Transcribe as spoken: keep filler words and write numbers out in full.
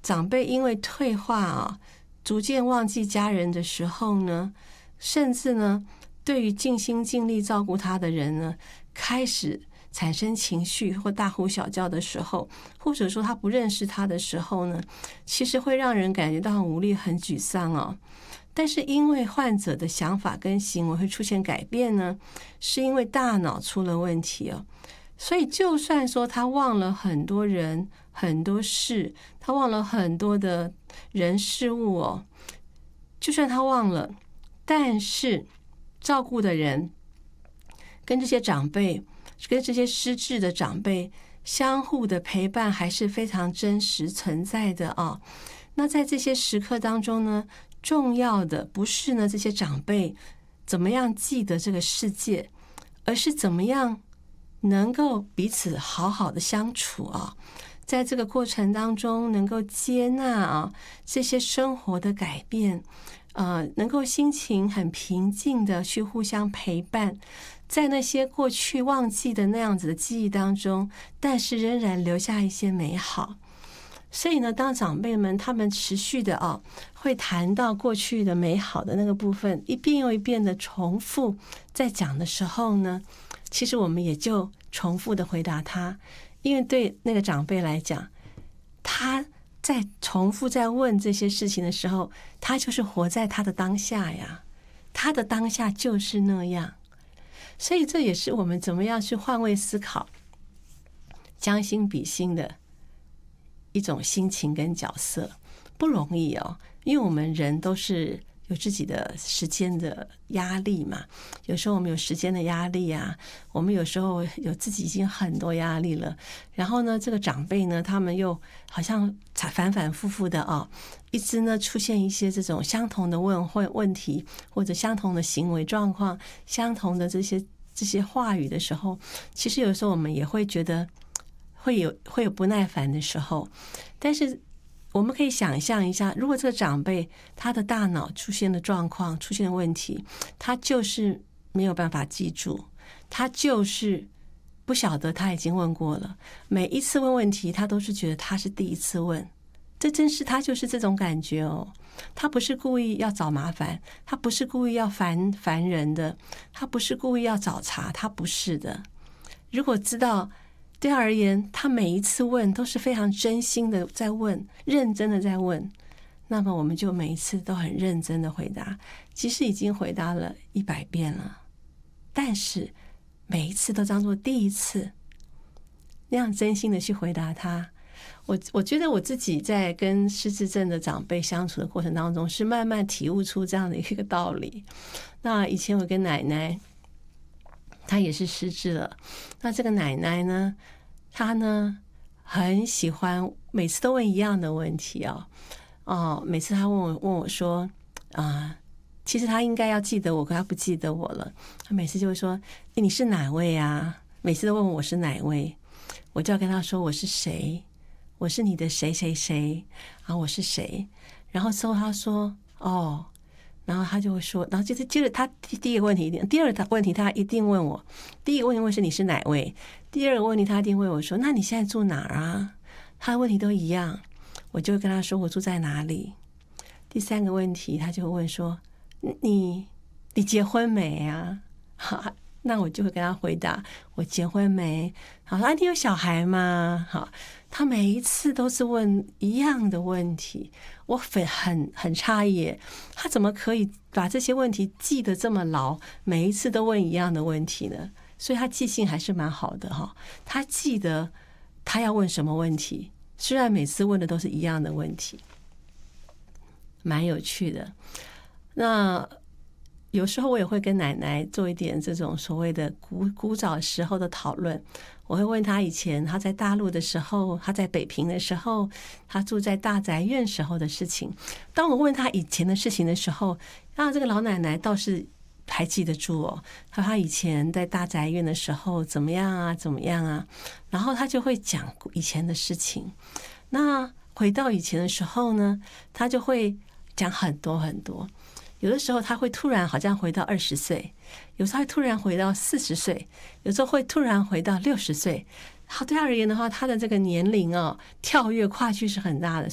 长辈因为退化啊，逐渐忘记家人的时候呢，甚至呢，对于尽心尽力照顾他的人呢，开始产生情绪或大呼小叫的时候，或者说他不认识他的时候呢，其实会让人感觉到很无力、很沮丧哦。但是因为患者的想法跟行为会出现改变呢，是因为大脑出了问题哦。所以就算说他忘了很多人、很多事，他忘了很多的人事物哦，就算他忘了，但是照顾的人跟这些长辈、跟这些失智的长辈相互的陪伴还是非常真实存在的啊。那在这些时刻当中呢，重要的不是呢这些长辈怎么样记得这个世界，而是怎么样能够彼此好好的相处啊。在这个过程当中能够接纳啊这些生活的改变，呃，能够心情很平静的去互相陪伴，在那些过去忘记的那样子的记忆当中，但是仍然留下一些美好。所以呢，当长辈们他们持续的啊，会谈到过去的美好的那个部分，一遍又一遍的重复在讲的时候呢，其实我们也就重复的回答他，因为对那个长辈来讲，他在重复在问这些事情的时候，他就是活在他的当下呀，他的当下就是那样。所以这也是我们怎么样去换位思考、将心比心的一种心情跟角色，不容易哦。因为我们人都是有自己的时间的压力嘛，有时候我们有时间的压力啊，我们有时候有自己已经很多压力了，然后呢，这个长辈呢，他们又好像反反复复的啊、哦，一直呢出现一些这种相同的问问题，或者相同的行为状况，相同的这些这些话语的时候，其实有时候我们也会觉得会有会有不耐烦的时候。但是我们可以想象一下，如果这个长辈他的大脑出现了状况，出现了问题，他就是没有办法记住，他就是不晓得他已经问过了，每一次问问题他都是觉得他是第一次问，这真是他就是这种感觉哦。他不是故意要找麻烦，他不是故意要烦烦人的，他不是故意要找茬，他不是的。如果知道对他而言，他每一次问都是非常真心的在问，认真的在问，那么我们就每一次都很认真的回答，即使已经回答了一百遍了，但是每一次都当作第一次，那样真心的去回答他。我我觉得我自己在跟失智症的长辈相处的过程当中，是慢慢体悟出这样的一个道理。那以前我跟奶奶，她也是失智了，那这个奶奶呢，她呢很喜欢每次都问一样的问题哦，哦，每次她问我问我说啊、呃，其实她应该要记得我，可她不记得我了。她每次就会说：“欸，你是哪位啊？”每次都问我是哪位，我就要跟她说我是谁，我是你的谁谁谁啊，我是谁。然后之后她说哦。然后他就会说，然后就是接着他第一个问题一定，第二个问题他一定问我，第一个问题问是你是哪位，第二个问题他一定问我说，那你现在住哪儿啊？他的问题都一样，我就跟他说我住在哪里。第三个问题他就会问说，你你结婚没啊？好，那我就会跟他回答我结婚没。好，啊，你有小孩吗？好，他每一次都是问一样的问题，我很很很诧异，他怎么可以把这些问题记得这么牢，每一次都问一样的问题呢？所以他记性还是蛮好的哈，他记得他要问什么问题，虽然每次问的都是一样的问题，蛮有趣的。那有时候我也会跟奶奶做一点这种所谓的古古早时候的讨论，我会问她以前她在大陆的时候，她在北平的时候，她住在大宅院时候的事情。当我问她以前的事情的时候，啊，这个老奶奶倒是还记得住哦，她她以前在大宅院的时候怎么样啊，怎么样啊，然后她就会讲以前的事情。那回到以前的时候呢，她就会讲很多很多。有的时候他会突然好像回到二十岁，有时候会突然回到四十岁，有时候会突然回到六十岁。好，对他而言的话，他的这个年龄哦，跳跃跨距是很大的。